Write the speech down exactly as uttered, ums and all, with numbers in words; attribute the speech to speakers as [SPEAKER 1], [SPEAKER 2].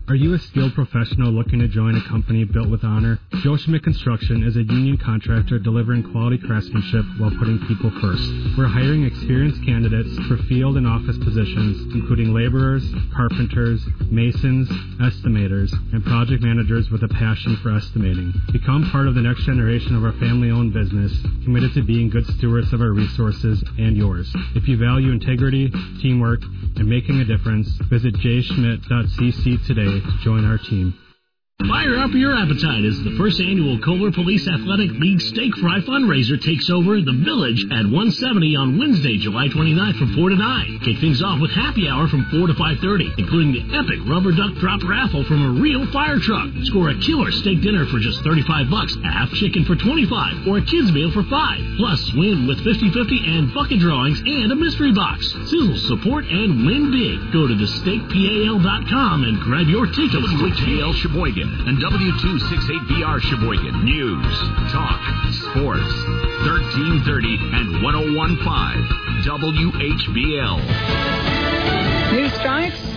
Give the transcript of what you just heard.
[SPEAKER 1] Are you a skilled professional looking to join a company built with honor? Joe Schmidt Construction is a union contractor delivering quality craftsmanship while putting people first. We're hiring experienced candidates for field and office positions, including laborers, carpenters, masons, estimators, and project managers with a passion for estimating. Become part of the next generation of our family-owned business, committed to being good stewards of our resources and yours. If you value integrity, teamwork, and making a difference, visit j schmidt dot c c today to join our team.
[SPEAKER 2] Fire up your appetite as the first annual Kohler Police Athletic League Steak Fry fundraiser takes over the Village at one seventy on Wednesday, July twenty-ninth from four to nine. Kick things off with happy hour from four to five thirty, including the epic rubber duck drop raffle from a real fire truck. Score a killer steak dinner for just thirty-five bucks, a half chicken for twenty-five, or a kid's meal for five. Plus, win with fifty-fifty and bucket drawings and a mystery box. Sizzle, support, and win big. Go to the steak pal dot com and grab your tickets.
[SPEAKER 3] W H B L Sheboygan and W two sixty-eight B R Sheboygan. News, talk, sports, thirteen thirty and one oh one point five W H B L.
[SPEAKER 4] News strikes